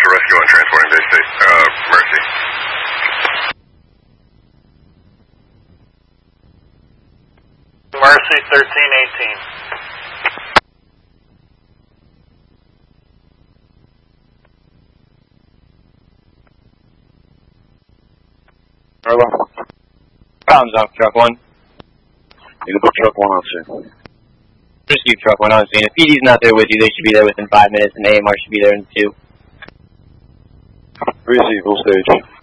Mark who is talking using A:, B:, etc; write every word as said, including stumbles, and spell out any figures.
A: rescue on transporting Bay State, uh, Mercy.
B: Mercy thirteen eighteen.
C: Hello.
D: Problems off truck one.
C: You can put truck one on scene.
D: Rescue truck one on scene. If P D's not there with you, they should be there within five minutes, and A M R should be there in two.
C: Receive, full stage.